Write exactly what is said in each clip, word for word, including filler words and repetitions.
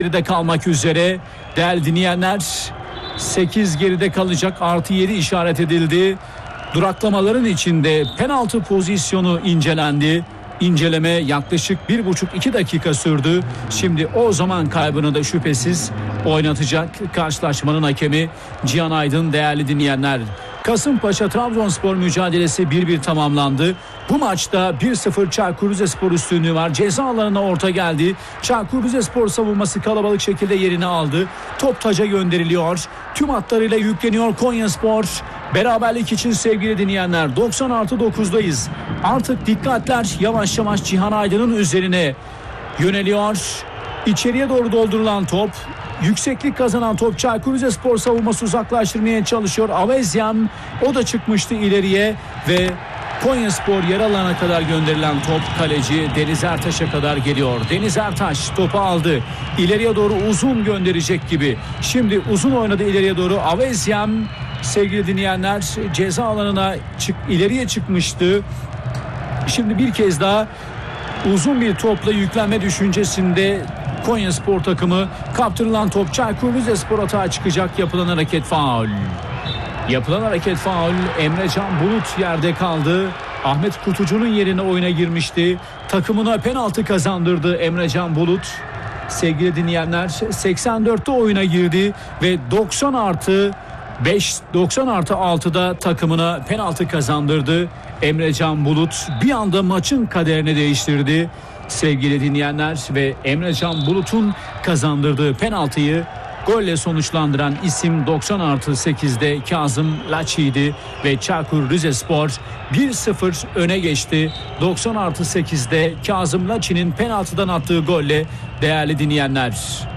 geride kalmak üzere. Değerli dinleyenler, sekiz geride kalacak, artı yedi işaret edildi. Duraklamaların içinde penaltı pozisyonu incelendi. İnceleme yaklaşık bir buçuk iki dakika sürdü. Şimdi o zaman kaybını da şüphesiz oynatacak karşılaşmanın hakemi Cihan Aydın. Değerli dinleyenler, Kasımpaşa Trabzonspor mücadelesi bir bir tamamlandı. Bu maçta bir sıfır Çaykur Rizespor üstünlüğü var. Ceza alanına orta geldi. Çaykur Rizespor savunması kalabalık şekilde yerini aldı. Top taca gönderiliyor. Tüm hatlarıyla yükleniyor Konyaspor. Beraberlik için sevgili dinleyenler, doksan artı dokuzdayız. Artık dikkatler yavaş yavaş Cihan Aydın'ın üzerine yöneliyor. İçeriye doğru doldurulan top, yükseklik kazanan top, Çaykur Rizespor savunması uzaklaştırmaya çalışıyor. Avezyam, o da çıkmıştı ileriye ve Konyaspor yer alana kadar gönderilen top kaleci Deniz Ertaş'a kadar geliyor. Deniz Ertaş topu aldı. İleriye doğru uzun gönderecek gibi. Şimdi uzun oynadı ileriye doğru. Avezyam, sevgili dinleyenler, ceza alanına çık, ileriye çıkmıştı. Şimdi bir kez daha uzun bir topla yüklenme düşüncesinde Konyaspor takımı. Kaptırılan top, Çaykur Rizespor atağa çıkacak. Yapılan hareket faul. Yapılan hareket faul. Emrecan Bulut yerde kaldı. Ahmet Kutucu'nun yerine oyuna girmişti. Takımına penaltı kazandırdı Emrecan Bulut. Sevgili dinleyenler, seksen dörtte oyuna girdi ve doksan artı beş, doksan artı altıda takımına penaltı kazandırdı Emrecan Bulut. Bir anda maçın kaderini değiştirdi sevgili dinleyenler ve Emrecan Bulut'un kazandırdığı penaltıyı golle sonuçlandıran isim doksan artı sekizde Kazım Laçi'ydi ve Çaykur Rizespor bir sıfır öne geçti. doksan artı sekizde Kazım Laçi'nin penaltıdan attığı golle değerli dinleyenler.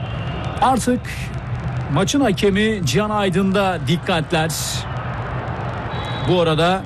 Artık maçın hakemi Cihan Aydın'da dikkatler. Bu arada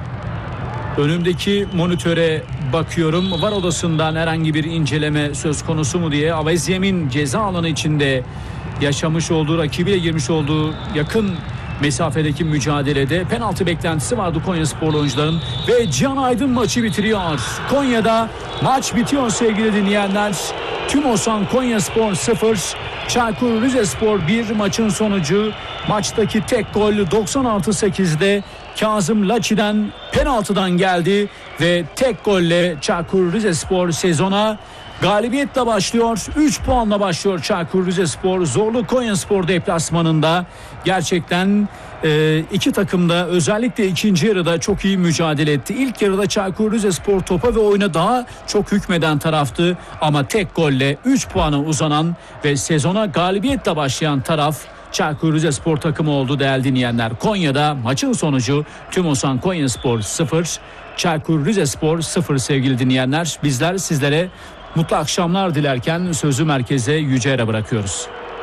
önümdeki monitöre bakıyorum. VAR odasından herhangi bir inceleme söz konusu mu diye. Avezyem'in ceza alanı içinde yaşamış olduğu, rakibiyle girmiş olduğu yakın mesafedeki mücadelede penaltı beklentisi vardı Konyasporlu oyuncuların ve Cihan Aydın maçı bitiriyor. Konya'da maç bitiyor sevgili dinleyenler. Tümosan Konyaspor sıfır, Çaykur Rizespor bir. Maçın sonucu, maçtaki tek gol doksan artı sekizde Kazım Laçi'den penaltıdan geldi ve tek golle Çaykur Rizespor sezona galibiyetle başlıyor. üç puanla başlıyor Çaykur Rizespor. Zorlu Konyaspor deplasmanında. Gerçekten e, iki takım da özellikle ikinci yarıda çok iyi mücadele etti. İlk yarıda Çaykur Rizespor topa ve oyuna daha çok hükmeden taraftı. Ama tek golle üç puana uzanan ve sezona galibiyetle başlayan taraf Çaykur Rizespor takımı oldu değerli dinleyenler. Konya'da maçın sonucu Tümosan Konyaspor sıfır, Çaykur Rizespor sıfır sevgili dinleyenler. Bizler sizlere mutlu akşamlar dilerken sözü merkeze Yüce'ye bırakıyoruz.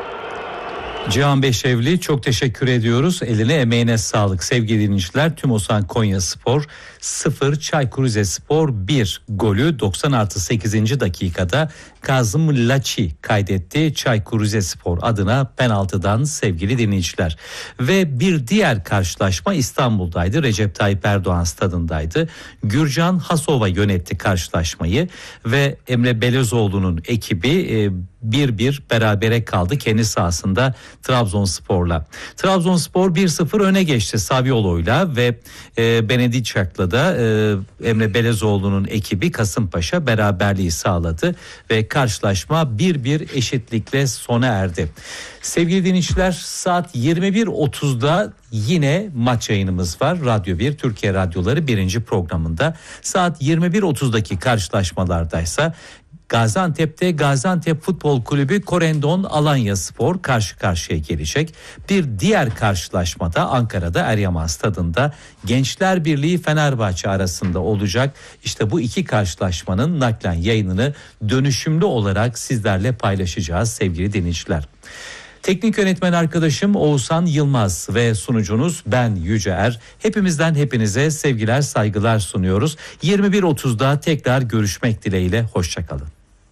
Cihan Beşevli, çok teşekkür ediyoruz. Eline emeğine sağlık sevgili dinleyiciler. Tümosan Konyaspor sıfır, Çaykur Rizespor bir. Golü doksan artı sekizinci dakikada Kazım Laçi kaydetti Çaykur Rizespor adına penaltıdan sevgili dinleyiciler. Ve bir diğer karşılaşma İstanbul'daydı. Recep Tayyip Erdoğan stadındaydı. Gürcan Hasova yönetti karşılaşmayı ve Emre Belözoğlu'nun ekibi bir bir berabere kaldı kendi sahasında Trabzonspor'la. Trabzonspor bir sıfır öne geçti Saviolo'yla ve e, Benedicak'la da e, Emre Belözoğlu'nun ekibi Kasımpaşa beraberliği sağladı ve karşılaşma bir bir eşitlikle sona erdi. Sevgili dinleyiciler, saat yirmi bir otuzda yine maç yayınımız var. Radyo bir Türkiye Radyoları birinci programında. Saat yirmi bir otuzdaki karşılaşmalardaysa Gaziantep'te Gaziantep Futbol Kulübü Korendon Alanyaspor karşı karşıya gelecek. Bir diğer karşılaşmada Ankara'da Eryaman Stadı'nda Gençler Birliği Fenerbahçe arasında olacak. İşte bu iki karşılaşmanın naklen yayınını dönüşümlü olarak sizlerle paylaşacağız sevgili dinleyiciler. Teknik yönetmen arkadaşım Oğuzhan Yılmaz ve sunucunuz ben Yüce Er. Hepimizden hepinize sevgiler, saygılar sunuyoruz. yirmi bir otuzda tekrar görüşmek dileğiyle, hoşçakalın.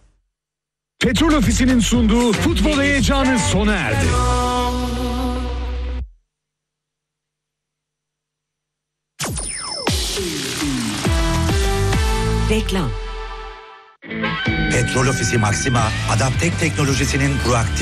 Petrol Ofisi'nin sunduğu futbol heyecanı sona erdi. Reklam. Petrol Petrol Ofisi Maxima, Adaptek teknolojisinin proaktif